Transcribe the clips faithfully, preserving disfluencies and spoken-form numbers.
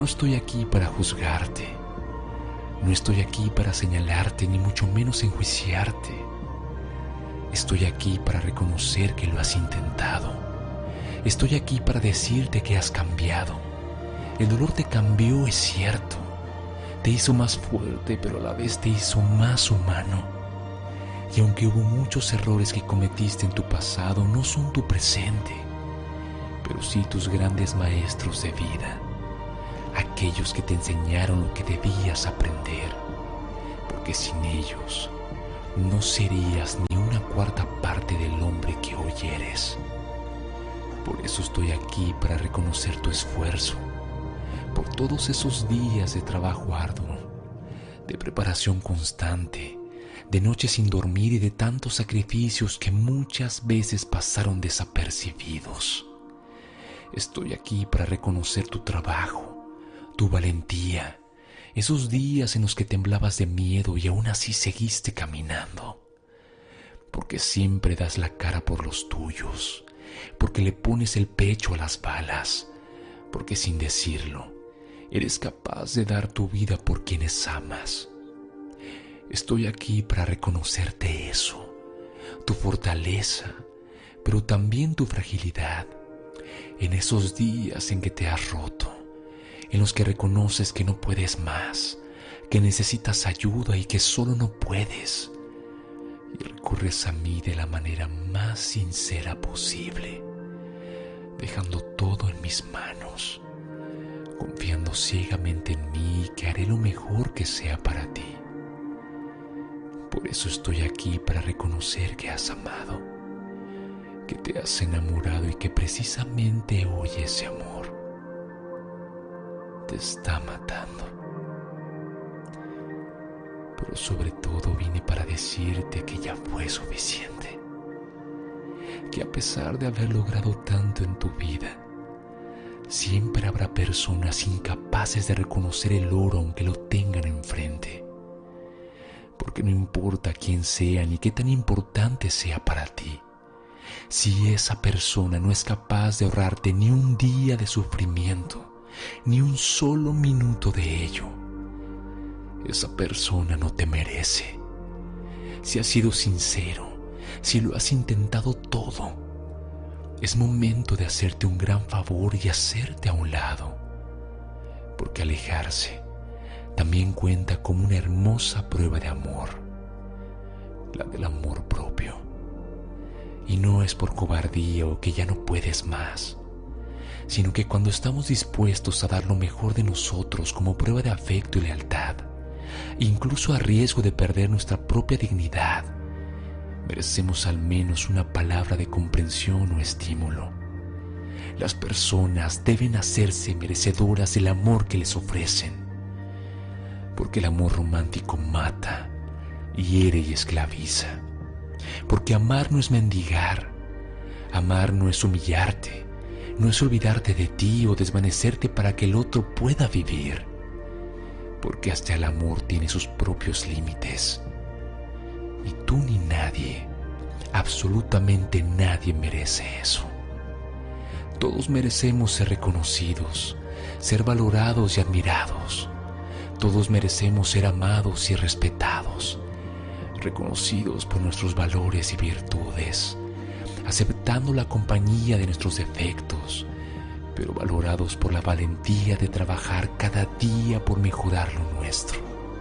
No estoy aquí para juzgarte. No estoy aquí para señalarte, ni mucho menos enjuiciarte. Estoy aquí para reconocer que lo has intentado. Estoy aquí para decirte que has cambiado. El dolor te cambió, es cierto. Te hizo más fuerte, pero a la vez te hizo más humano. Y aunque hubo muchos errores que cometiste en tu pasado, no son tu presente, pero sí tus grandes maestros de vida. Aquellos que te enseñaron lo que debías aprender, porque sin ellos no serías ni una cuarta parte del hombre que hoy eres. Por eso estoy aquí para reconocer tu esfuerzo, por todos esos días de trabajo arduo, de preparación constante, de noches sin dormir y de tantos sacrificios que muchas veces pasaron desapercibidos. Estoy aquí para reconocer tu trabajo, tu valentía, esos días en los que temblabas de miedo y aún así seguiste caminando, porque siempre das la cara por los tuyos, porque le pones el pecho a las balas, porque sin decirlo, eres capaz de dar tu vida por quienes amas. Estoy aquí para reconocerte eso, tu fortaleza, pero también tu fragilidad, en esos días en que te has roto, en los que reconoces que no puedes más, que necesitas ayuda y que solo no puedes, y recurres a mí de la manera más sincera posible, dejando todo en mis manos, confiando ciegamente en mí que haré lo mejor que sea para ti. Por eso estoy aquí para reconocer que has amado, que te has enamorado y que precisamente hoy ese amor te está matando. Pero sobre todo vine para decirte que ya fue suficiente, que a pesar de haber logrado tanto en tu vida, siempre habrá personas incapaces de reconocer el oro aunque lo tengan enfrente, porque no importa quién sea ni qué tan importante sea para ti, si esa persona no es capaz de ahorrarte ni un día de sufrimiento, ni un solo minuto de ello, esa persona no te merece. Si has sido sincero, si lo has intentado todo, es momento de hacerte un gran favor y hacerte a un lado, porque alejarse también cuenta como una hermosa prueba de amor, la del amor propio. Y no es por cobardía o que ya no puedes más, sino que cuando estamos dispuestos a dar lo mejor de nosotros como prueba de afecto y lealtad, incluso a riesgo de perder nuestra propia dignidad, merecemos al menos una palabra de comprensión o estímulo. Las personas deben hacerse merecedoras del amor que les ofrecen, porque el amor romántico mata, hiere y esclaviza, porque amar no es mendigar, amar no es humillarte, no es olvidarte de ti o desvanecerte para que el otro pueda vivir, porque hasta el amor tiene sus propios límites. Y tú ni nadie, absolutamente nadie merece eso. Todos merecemos ser reconocidos, ser valorados y admirados. Todos merecemos ser amados y respetados, reconocidos por nuestros valores y virtudes, aceptando la compañía de nuestros defectos, pero valorados por la valentía de trabajar cada día por mejorar lo nuestro.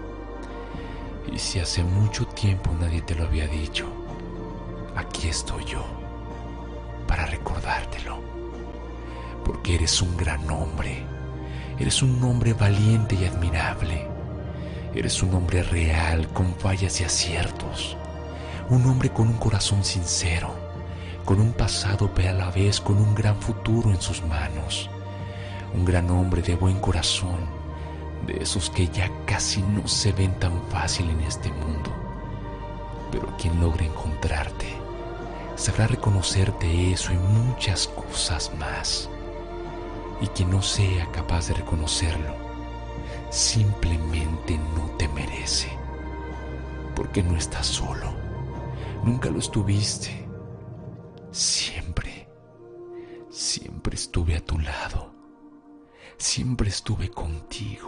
Y si hace mucho tiempo nadie te lo había dicho, aquí estoy yo para recordártelo, porque eres un gran hombre, eres un hombre valiente y admirable, eres un hombre real con fallas y aciertos, un hombre con un corazón sincero, con un pasado pero a la vez con un gran futuro en sus manos, un gran hombre de buen corazón, de esos que ya casi no se ven tan fácil en este mundo, pero quien logre encontrarte sabrá reconocerte eso y muchas cosas más, y quien no sea capaz de reconocerlo simplemente no te merece, porque no estás solo, nunca lo estuviste. Siempre, siempre estuve a tu lado. siempre estuve contigo.